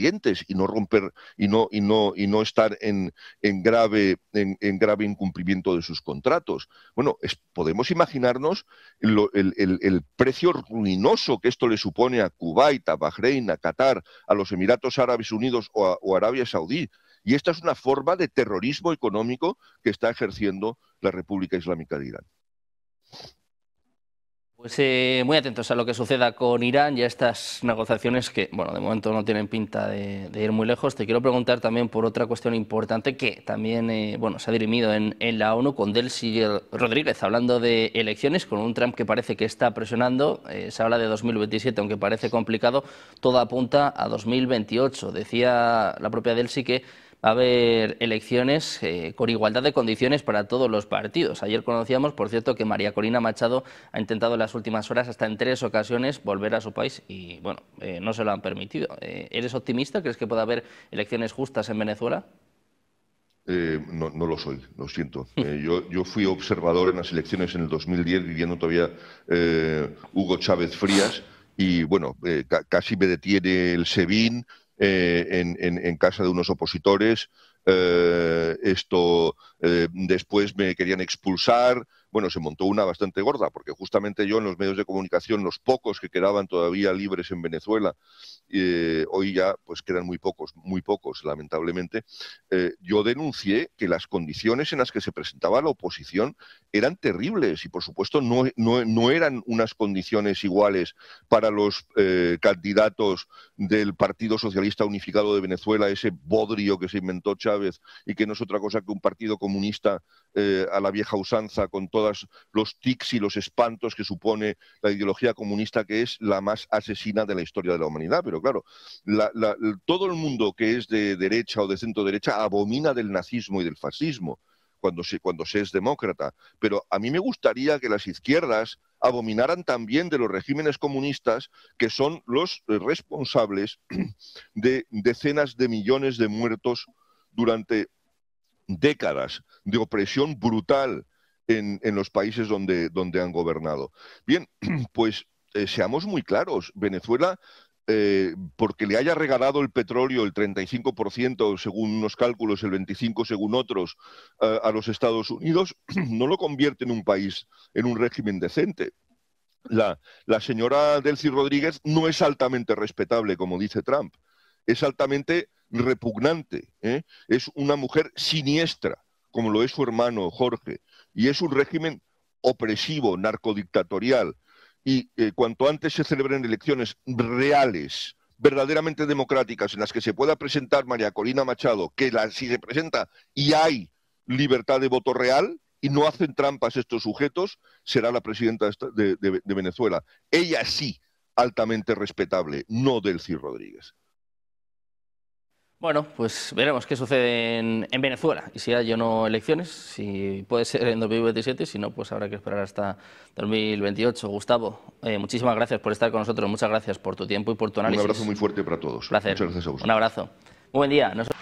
clientes y no romper y no estar en grave incumplimiento de sus contratos. Bueno, podemos imaginarnos el precio ruinoso que esto le supone a Kuwait, a Bahrein, a Qatar, a los Emiratos Árabes Unidos o Arabia Saudí. Y esta es una forma de terrorismo económico que está ejerciendo la República Islámica de Irán. Pues muy atentos a lo que suceda con Irán y a estas negociaciones que, bueno, de momento no tienen pinta de ir muy lejos. Te quiero preguntar también por otra cuestión importante que también, bueno, se ha dirimido en la ONU con Delcy Rodríguez, hablando de elecciones, con un Trump que parece que está presionando. Se habla de 2027, aunque parece complicado, todo apunta a 2028. Decía la propia Delcy que va a haber elecciones con igualdad de condiciones para todos los partidos. Ayer conocíamos, por cierto, que María Corina Machado ha intentado en las últimas horas, hasta en 3 ocasiones, volver a su país y, bueno, no se lo han permitido. ¿Eres optimista? ¿Crees que puede haber elecciones justas en Venezuela? No lo soy, lo siento. Yo fui observador en las elecciones en el 2010, viviendo todavía Hugo Chávez Frías, y bueno, casi me detiene el SEBIN en casa de unos opositores. Después me querían expulsar. Bueno, se montó una bastante gorda, porque justamente yo en los medios de comunicación, los pocos que quedaban todavía libres en Venezuela, hoy ya pues quedan muy pocos, lamentablemente, yo denuncié que las condiciones en las que se presentaba la oposición eran terribles y, por supuesto, no eran unas condiciones iguales para los candidatos del Partido Socialista Unificado de Venezuela, ese bodrio que se inventó Chávez y que no es otra cosa que un partido comunista a la vieja usanza, con todos los tics y los espantos que supone la ideología comunista, que es la más asesina de la historia de la humanidad. Pero claro, todo el mundo que es de derecha o de centro derecha abomina del nazismo y del fascismo cuando se es demócrata. Pero a mí me gustaría que las izquierdas abominaran también de los regímenes comunistas, que son los responsables de decenas de millones de muertos durante décadas de opresión brutal en los países donde han gobernado. Bien, pues seamos muy claros, Venezuela, porque le haya regalado el petróleo el 35%, según unos cálculos, el 25% según otros, a los Estados Unidos, no lo convierte en un país, en un régimen decente. La señora Delcy Rodríguez no es altamente respetable, como dice Trump, es altamente repugnante, ¿eh? Es una mujer siniestra, como lo es su hermano Jorge, y es un régimen opresivo, narcodictatorial, y cuanto antes se celebren elecciones reales, verdaderamente democráticas, en las que se pueda presentar María Corina Machado, si se presenta y hay libertad de voto real y no hacen trampas estos sujetos, será la presidenta de Venezuela. Ella sí, altamente respetable, no Delcy Rodríguez. Bueno, pues veremos qué sucede en Venezuela y si hay o no elecciones, si puede ser en 2027, si no, pues habrá que esperar hasta 2028. Gustavo, muchísimas gracias por estar con nosotros, muchas gracias por tu tiempo y por tu análisis. Un abrazo muy fuerte para todos. Placer. Muchas gracias a vosotros. Un abrazo. Muy buen día.